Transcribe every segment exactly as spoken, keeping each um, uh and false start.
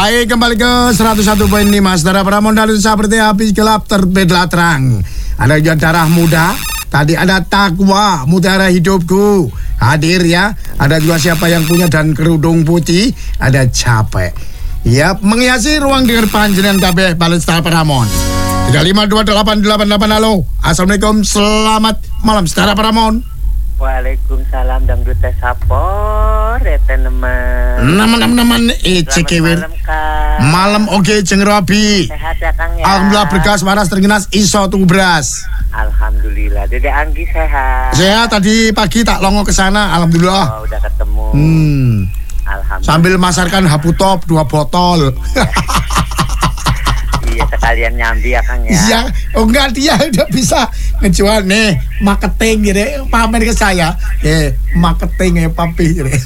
Baik, kembali ke seratus satu koma lima Saudara Pramon dan seperti habis gelap terbitlah terang. Ada juga darah muda. Tadi ada takwa, mutiara hidupku. Hadir ya. Ada juga siapa yang punya dan kerudung putih. Ada capek. Ya, menghiasi ruang dengar panjenengan kabeh balen Saudara Pramon. tiga lima dua delapan delapan delapan. Halo. Assalamualaikum. Selamat malam Saudara Pramon. Waalaikumsalam dangdut teh sapor ya teman. Naman-naman ece kewir. Malam Kang. Malam oke jeung Robi. Sehat ya Kang ya. Alhamdulillah berkas waras terginas iso tuku beras. Alhamdulillah. Dede Anggi sehat. Sehat tadi pagi tak longo ke sana. Alhamdulillah. Oh, udah ketemu. Hmm. Alhamdulillah. Sambil masarkan hapu top dua botol. Iya sekalian nyambi ya Kang ya. Iya, oh enggak dia udah bisa ngejual nih marketing gitu, pamer ke saya. Eh, marketing ya papi gitu.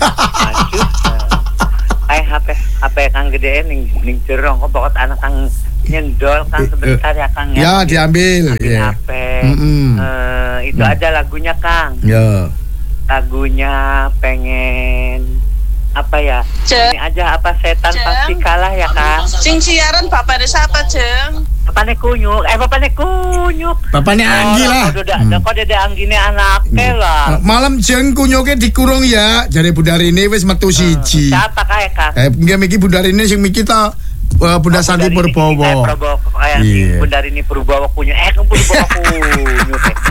Kayak H P H P Kang gede ning ning cerong kok pokok anak Kang nyendol Kang sebentar ya Kang ya. Ya diambil. Ambil Ya. H P. Mm-mm. Eh, itu Mm. ada lagunya Kang. Ya. Lagunya pengen apa ya? Ceng. Ini aja apa setan Ceng. pasti kalah ya Kang. Sing siaran bapaknya siapa, Jeng? Bapaknya kunyuk, eh bapaknya kunyuk. Bapaknya Anggi lah. Oh, udah, Hmm. kok dede Anggine anaknya lah. Malam jeng kunyoke dikurung ya. Jare Bundarini wis metu siji. Siapa kayak Kang? Eh, nggih miki Bundarini sing miki ta uh, Bunda Santi Purbowo. Purbowo kayak Iya. Bundarini Purbowo kunyuk. Eh kan Purbowo kunyuk. eh.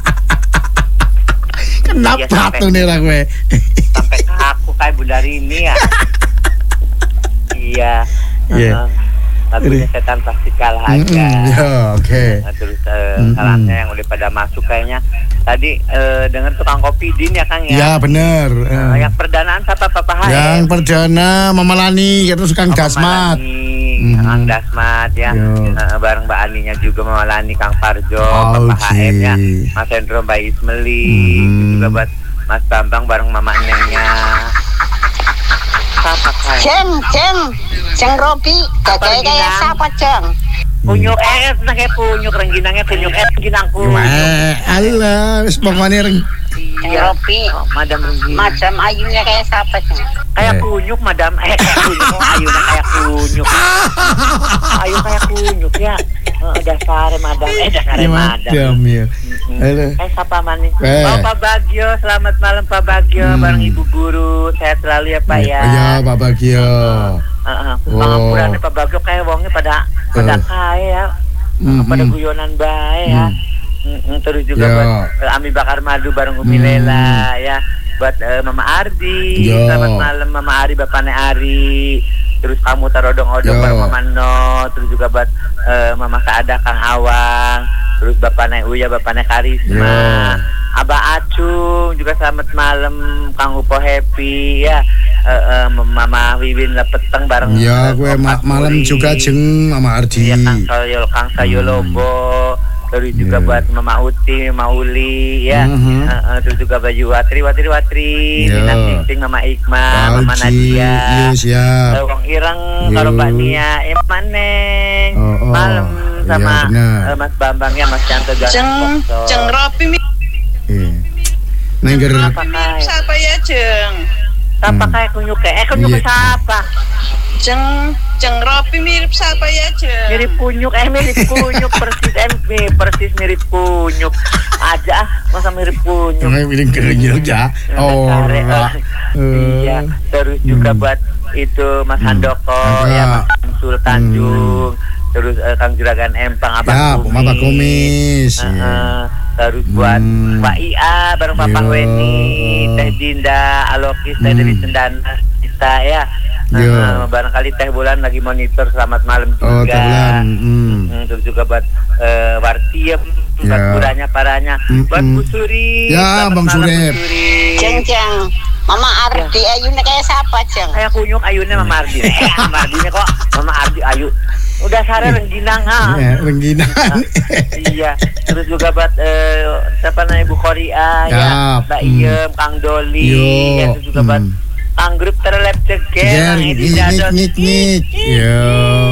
Kenapa Iya, sampai- tuh nih lah gue? Sampai aku kayak Bundarini ya. Iya. Iya. Uh-huh. Lagunya setan pasti kalah aja. Mm-mm, ya, oke. Nah, terus uh, Mm-mm. salahnya yang udah pada masuk kayaknya tadi uh, dengar tukang kopi Din ya Kang ya. Ya bener. Uh, Eh. yang perdanaan siapa Papa H? Yang perdana Mama Lani terus Kang Dasmat. Mm-hmm. Kang Dasmat ya. Yo. Uh, bareng Mbak Aninya juga Mama Lani, Kang Parjo, Oke. Papa H M ya, Mas Hendro, Mbak Ismeli, Mhm. itu juga buat Mas Bambang bareng Mama Nengnya. Siapa kayak? Jeng, jeng, jeng Robi, gagaya kayak siapa jeng? Punyuk eh senang kayak punyuk rengginangnya punyuk eh rengginangku. Eh, alah, wis pokoknya reng. Jeng Iya. Robi, Oh, Madam Rengginang. macam ayunya kayak siapa jeng? Kayak Eh. kunyuk Madam eh kayak kunyuk oh, ayunya kayak kunyuk. Ayu kayak kunyuk ya. Oh, dasar Madam eh dasar Ya Madam. madam ya. Mm-mm. Aduh. Eh siapa mani? Eh. Oh Pak Bagio, selamat malam Pak Bagio Hmm. bareng Ibu Guru. Sehat selalu ya Pak ya. Ya, Pak Bagio. Heeh. Oh. Pangapurannya Pak Bagio kayak wongnya pada pada Eh. kaya ya. Mhm. Pada guyonan bae ya. Hmm. Mm-mm, terus juga Ya. buat eh, Ami Bakar Madu bareng Umi Hmm. Lela ya. Buat eh, Mama Ardi. Ya. Selamat malam Mama Ari bapaknya Ari. Terus kamu tarodong-odong Ya. bareng Mama No. Terus juga buat eh, Mama Saadah Kang Awang. Terus bapaknya Uya bapaknya Karisma. Ya. Abah Acung juga selamat malam Kang Upo Happy ya. Eh, eh, Mama Wiwin Lepeteng bareng Ya, eh, gue ma- Opak malam Muri. juga jeng Mama Ardi. Iya Kang Sayul, Kang Sayulobo. Terus juga Iya. buat Mama Uti, Mama Uli ya. Mhm. Eh, eh, terus juga baju Watri, Watri, Watri. Iya. Nina Ting, Mama Iqmah, Mama Alji, Nadia. iya siap. Eh, Wong Ireng, Yo. karo Mbak Nia, eh Maneng. Oh, oh. Malam sama Iya, benar. eh, Mas Bambang ya, Mas Canto Jeng, Jalan Jeng Robi mi- Iya. Nengger. Apa mirip kayak? siapa ya, Jeng? Siapa Hmm. kayak kunyuke? Eh kunyuke Iya. siapa? Jeng, Jeng Robi mirip siapa ya, Jeng? Mirip kunyuk, eh mirip kunyuk persis eh mi- persis mirip kunyuk aja ah, masa mirip kunyuk. Nggak miring kenyal ya. Oh. Dasar, eh, iya, terus juga Hmm. buat itu Mas Hmm. Handoko Ada. ya, Mas Samsul Tanjung, terus eh, Kang Juragan Empang, Abang Ya, Kumis, Bapak Kumis. Eh, Iya. eh, terus buat Hmm. Pak Ia bareng Papa Yo. Weni, Teh Dinda, Alokis, Teh Hmm. Dewi Sendana, kita ya. Yo. Uh, barangkali Teh Bulan lagi monitor selamat malam juga. Oh, Teh Bulan. Hmm. Hmm, terus juga buat uh, Wartiem, buat Ya. kuranya paranya, Mm-mm. buat Bu Suri. Ya, selamat Bang malam, Surip. Bu Suri. Jeng, jeng, Mama Ardi ayunya kayak siapa jeng? Kayak kunyuk ayunya Mama Ardi. Eh, Mama Ardinya kok Mama Ardi ayu. Udah sare rengginang ha. Ya, rengginang. Iya, terus juga buat eh, siapa namanya Ibu Korea ya, Yap, Mbak hmm. Iem, Kang Doli, Yo, ya, terus juga buat hmm. Kang Grup terlep ceger, Ceger, Kang Edi nik, Dados. nik, nik. Yo.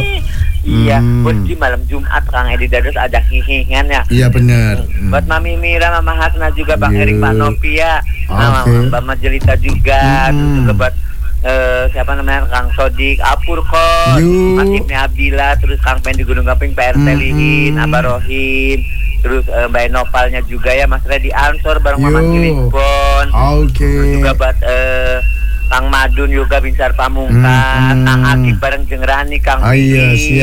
Iya, Hmm. buat di malam Jumat Kang Edi Dados ada hihingan ya. Iya benar. Buat Mami Mira, Mama Hasna juga Bang Yo. Erik Pak Novia, Oke. Mbak Majelita juga, terus Hmm. juga buat eh, siapa namanya Kang Sodik, Apur kok, Yu. Mas Ibni Abdillah, terus Kang Pen di Gunung Gamping, P R T Mm-mm. Lihin, Abah Rohim, terus eh, Mbak Novalnya juga ya, Mas Redi Ansor bareng Mama Yu. Kilisbon, terus Oke. juga buat eh, Kang Madun juga Binsar Pamungkas, Mm-mm. Kang Akib bareng Jeng Rani, Kang Oh iya, Vicky.